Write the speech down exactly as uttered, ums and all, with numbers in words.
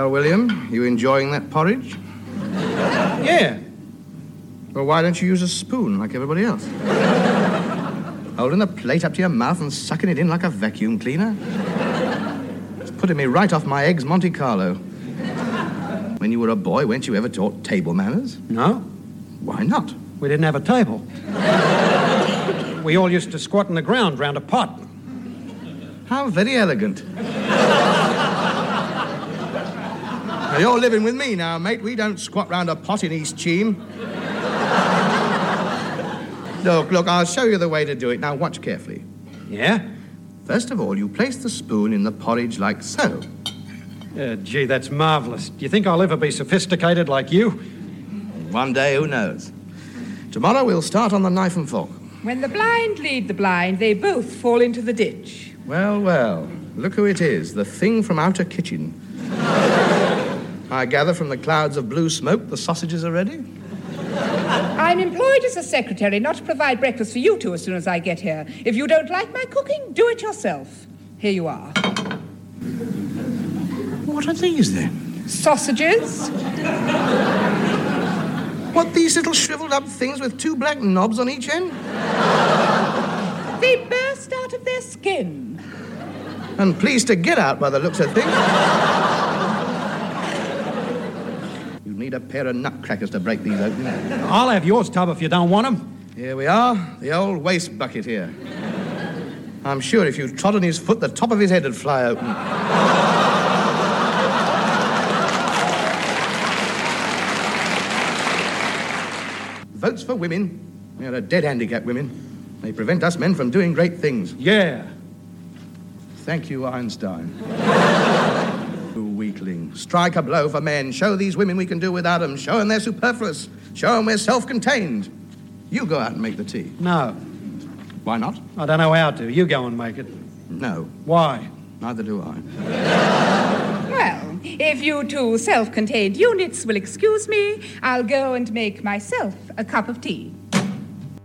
Well, William, you enjoying that porridge? Yeah. Well, why don't you use a spoon like everybody else? Holding the plate up to your mouth and sucking it in like a vacuum cleaner? It's putting me right off my eggs Monte Carlo. When you were a boy, weren't you ever taught table manners? No. Why not? We didn't have a table. We all used to squat on the ground round a pot. How very elegant. Now, you're living with me now, mate. We don't squat round a pot in East Cheam. Look, look, I'll show you the way to do it. Now, watch carefully. Yeah? First of all, you place the spoon in the porridge like so. Uh, gee, that's marvellous. Do you think I'll ever be sophisticated like you? One day, who knows? Tomorrow, we'll start on the knife and fork. When the blind lead the blind, they both fall into the ditch. Well, well, look who it is, the thing from outer kitchen. I gather from the clouds of blue smoke the sausages are ready? I'm employed as a secretary, not to provide breakfast for you two as soon as I get here. If you don't like my cooking, do it yourself. Here you are. What are these, then? Sausages. What, these little shriveled up things with two black knobs on each end? They burst out of their skin. And pleased to get out by the looks of things. You need a pair of nutcrackers to break these open. I'll have yours, Tub, if you don't want them. Here we are, the old waste bucket here. I'm sure if you trod on his foot, the top of his head would fly open. Votes for women. We are a dead handicap, women. They prevent us men from doing great things. Yeah. Thank you, Einstein. You weakling. Strike a blow for men. Show these women we can do without them. Show them they're superfluous. Show them we're self-contained. You go out and make the tea. No. Why not? I don't know how to. You go and make it. No. Why? Neither do I. Well, if you two self-contained units will excuse me, I'll go and make myself a cup of tea.